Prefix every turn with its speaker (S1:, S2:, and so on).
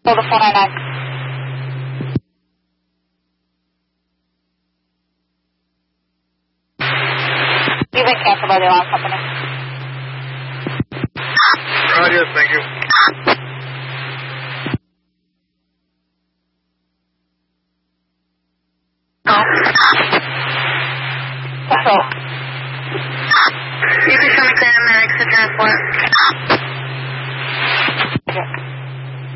S1: Hold the 499. You've been canceled by the alarm company.
S2: Roger, thank you.
S1: Control.
S3: You can show me clear medics to transport.
S1: Okay.